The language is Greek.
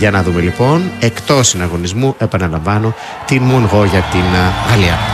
Για να δούμε λοιπόν εκτός συναγωνισμού, επαναλαμβάνω, την Μουνγό για την Γαλλία.